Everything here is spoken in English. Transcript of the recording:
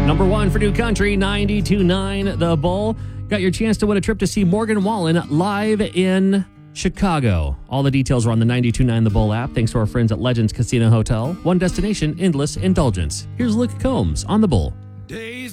Number one for New Country, 92.9 The Bull. Got your chance to win a trip to see Morgan Wallen live in Chicago. All the details are on the 92.9 The Bull app, thanks to our friends at Legends Casino Hotel. One destination, endless indulgence. Here's Luke Combs on The Bull.